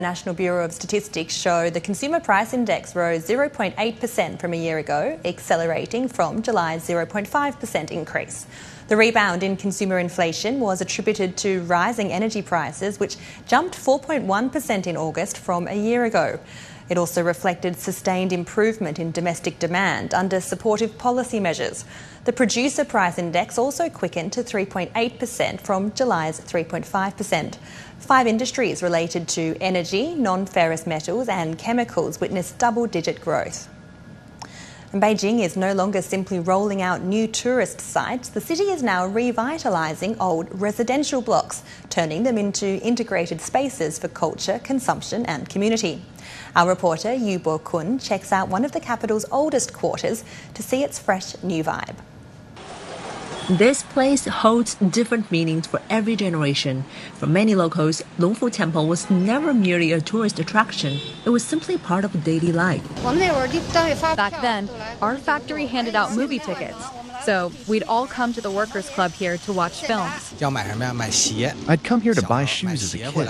National Bureau of Statistics show the consumer price index rose 0.8% from a year ago, accelerating from July's 0.5% increase. The rebound in consumer inflation was attributed to rising energy prices, which jumped 4.1% in August from a year ago. It also reflected sustained improvement in domestic demand under supportive policy measures. The producer price index also quickened to 3.8% from July's 3.5%. 5 industries related to energy, non-ferrous metals and chemicals witnessed double-digit growth. And Beijing is no longer simply rolling out new tourist sites. The city is now revitalising old residential blocks, turning them into integrated spaces for culture, consumption and community. Our reporter Yu Bo-kun checks out one of the capital's oldest quarters to see its fresh new vibe. This place holds different meanings for every generation. For many locals, Longfu Temple was never merely a tourist attraction. It was simply part of daily life. Back then, our factory handed out movie tickets. So we'd all come to the Workers' Club here to watch films. I'd come here to buy shoes as a kid.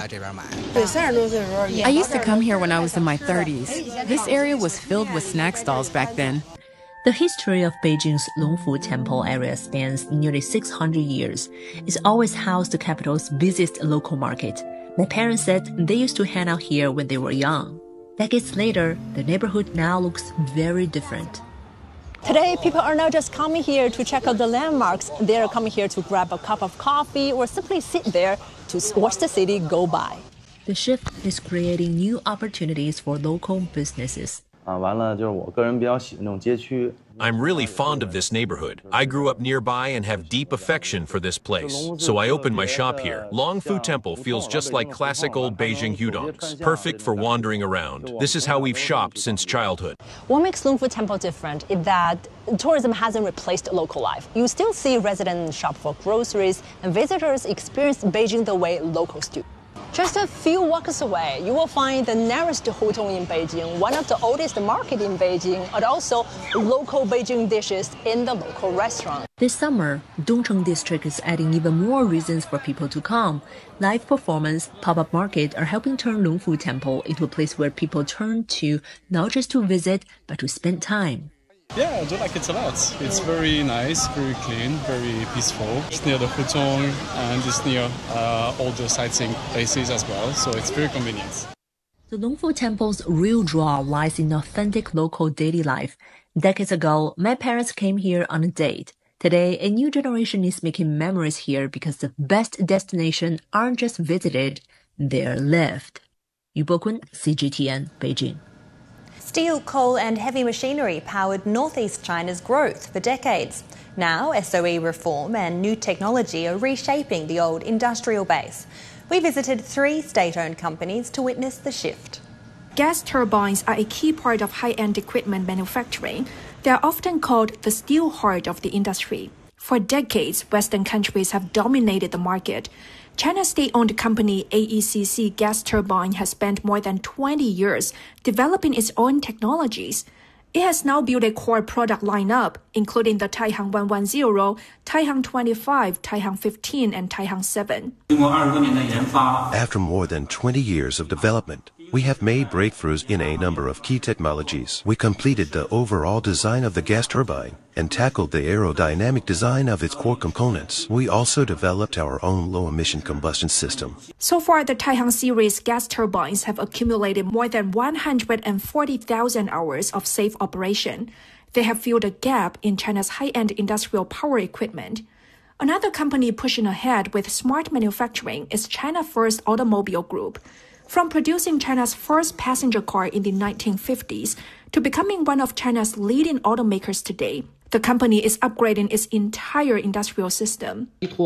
I used to come here when I was in my 30s. This area was filled with snack stalls back then. The history of Beijing's Longfu Temple area spans nearly 600 years. It's always housed the capital's busiest local market. My parents said they used to hang out here when they were young. Decades later, the neighborhood now looks very different. Today, people are not just coming here to check out the landmarks. They are coming here to grab a cup of coffee or simply sit there to watch the city go by. The shift is creating new opportunities for local businesses. I'm really fond of this neighborhood. I grew up nearby and have deep affection for this place. So I opened my shop here. Longfu Temple feels just like classic old Beijing hudongs, perfect for wandering around. This is how we've shopped since childhood. What makes Longfu Temple different is that tourism hasn't replaced local life. You still see residents shop for groceries and visitors experience Beijing the way locals do. Just a few walks away, you will find the nearest hutong in Beijing, one of the oldest markets in Beijing, and also local Beijing dishes in the local restaurant. This summer, Dongcheng District is adding even more reasons for people to come. Live performance, pop-up market are helping turn Longfu Temple into a place where people turn to not just to visit, but to spend time. Yeah, I do like it a lot. It's very nice, very clean, very peaceful. It's near the Hutong and it's near all the sightseeing places as well, so it's very convenient. The Longfu Temple's real draw lies in authentic local daily life. Decades ago, my parents came here on a date. Today, a new generation is making memories here because the best destinations aren't just visited, they're lived. Yu Bo-kun, CGTN, Beijing. Steel, coal and heavy machinery powered northeast China's growth for decades. Now, SOE reform and new technology are reshaping the old industrial base. We visited 3 state-owned companies to witness the shift. Gas turbines are a key part of high-end equipment manufacturing. They are often called the steel heart of the industry. For decades, Western countries have dominated the market. China's state-owned company AECC Gas Turbine has spent more than 20 years developing its own technologies. It has now built a core product lineup, including the Taihang 110, Taihang 25, Taihang 15, and Taihang 7. After more than 20 years of development, we have made breakthroughs in a number of key technologies. We completed the overall design of the gas turbine and tackled the aerodynamic design of its core components. We also developed our own low-emission combustion system. So far, the Taihang series gas turbines have accumulated more than 140,000 hours of safe operation. They have filled a gap in China's high-end industrial power equipment. Another company pushing ahead with smart manufacturing is China First Automobile Group. From producing China's first passenger car in the 1950s to becoming one of China's leading automakers today, the company is upgrading its entire industrial system.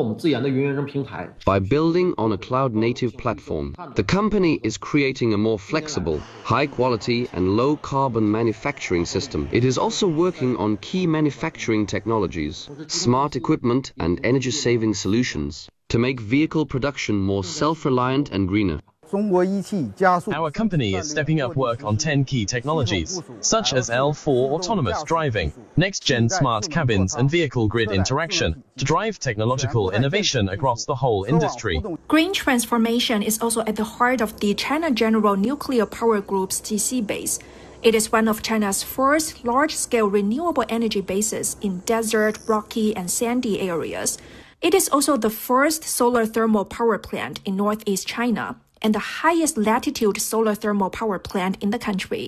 By building on a cloud-native platform, the company is creating a more flexible, high-quality and low-carbon manufacturing system. It is also working on key manufacturing technologies, smart equipment and energy-saving solutions to make vehicle production more self-reliant and greener. Our company is stepping up work on 10 key technologies, such as L4 autonomous driving, next-gen smart cabins and vehicle grid interaction, to drive technological innovation across the whole industry. Green transformation is also at the heart of the China General Nuclear Power Group's GC base. It is one of China's first large-scale renewable energy bases in desert, rocky, and sandy areas. It is also the first solar thermal power plant in northeast China and the highest latitude solar thermal power plant in the country.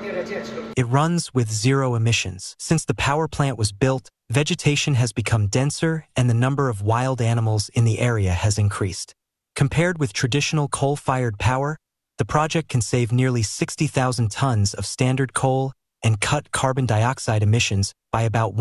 It runs with zero emissions. Since the power plant was built, vegetation has become denser and the number of wild animals in the area has increased. Compared with traditional coal-fired power, the project can save nearly 60,000 tons of standard coal and cut carbon dioxide emissions by about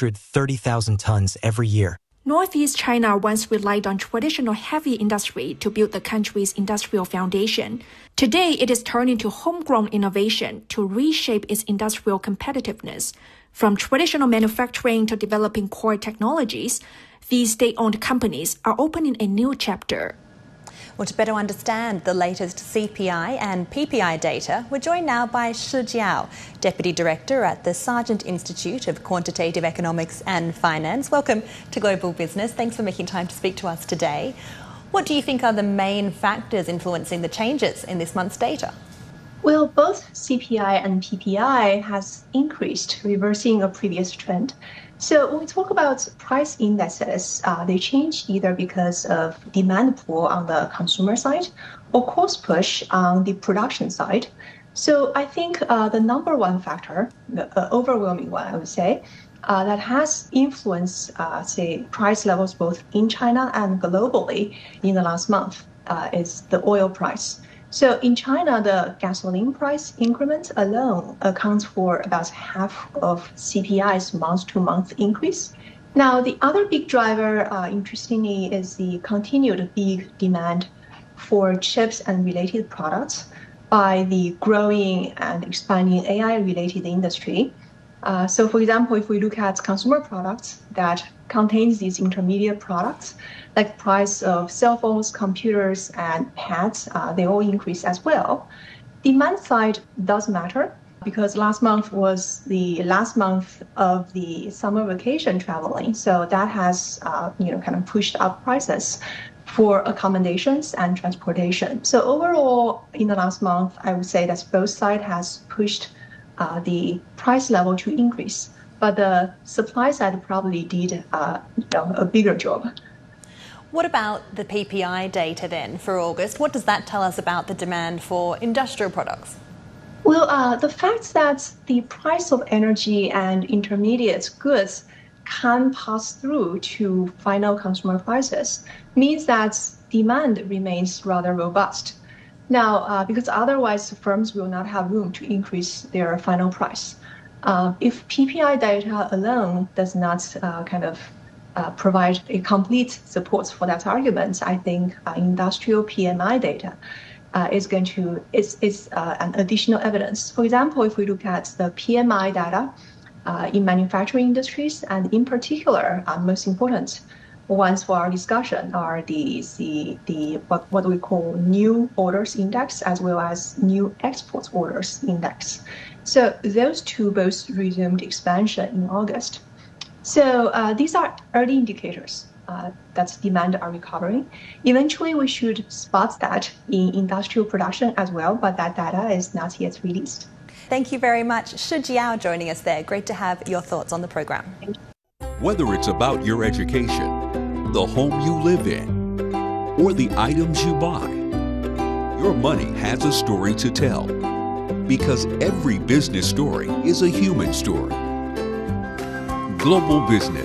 130,000 tons every year. Northeast China once relied on traditional heavy industry to build the country's industrial foundation. Today, it is turning to homegrown innovation to reshape its industrial competitiveness. From traditional manufacturing to developing core technologies, these state-owned companies are opening a new chapter. Well, to better understand the latest CPI and PPI data, we're joined now by Shi Jiao, Deputy Director at the Sargent Institute of Quantitative Economics and Finance. Welcome to Global Business. Thanks for making time to speak to us today. What do you think are the main factors influencing the changes in this month's data? Well, both CPI and PPI has increased, reversing a previous trend. So when we talk about price indexes, they change either because of demand pull on the consumer side or cost push on the production side. So I think the number one factor, the overwhelming one, I would say, that has influenced, say, price levels both in China and globally in the last month is the oil price. So in China, the gasoline price increment alone accounts for about half of CPI's month-to-month increase. Now, the other big driver, interestingly, is the continued big demand for chips and related products by the growing and expanding AI-related industry. So, for example, if we look at consumer products that contains these intermediate products, like price of cell phones, computers, and pads, they all increase as well. Demand side does matter because last month was the last month of the summer vacation traveling. So that has, kind of pushed up prices for accommodations and transportation. So overall, in the last month, I would say that both sides has pushed the price level to increase, but the supply side probably did a bigger job. What about the PPI data then for August? What does that tell us about the demand for industrial products? Well, the fact that the price of energy and intermediate goods can pass through to final consumer prices means that demand remains rather robust. Now, because otherwise firms will not have room to increase their final price. If PPI data alone does not provide a complete support for that argument, I think industrial PMI data is an additional evidence. For example, if we look at the PMI data in manufacturing industries, and in particular, most important ones for our discussion are the what we call new orders index as well as new export orders index. So those two both resumed expansion in August. So these are early indicators that demand are recovering. Eventually, we should spot that in industrial production as well, but that data is not yet released. Thank you very much. Shi Jiao joining us there. Great to have your thoughts on the program. Whether it's about your education, the home you live in, or the items you buy, your money has a story to tell. Because every business story is a human story. Global Business.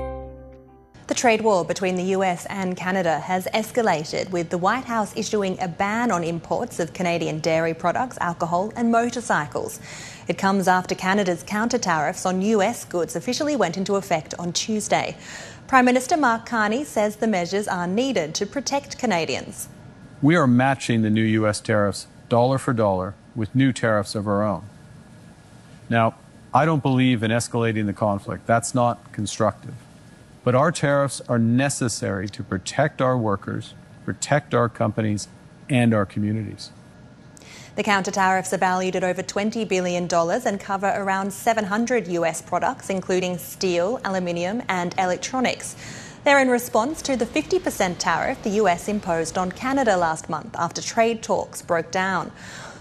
The trade war between the US and Canada has escalated, with the White House issuing a ban on imports of Canadian dairy products, alcohol and motorcycles. It comes after Canada's counter-tariffs on US goods officially went into effect on Tuesday. Prime Minister Mark Carney says the measures are needed to protect Canadians. We are matching the new US tariffs dollar for dollar with new tariffs of our own. Now, I don't believe in escalating the conflict. That's not constructive. But our tariffs are necessary to protect our workers, protect our companies, and our communities. The counter-tariffs are valued at over $20 billion and cover around 700 US products, including steel, aluminium and electronics. They're in response to the 50% tariff the US imposed on Canada last month after trade talks broke down.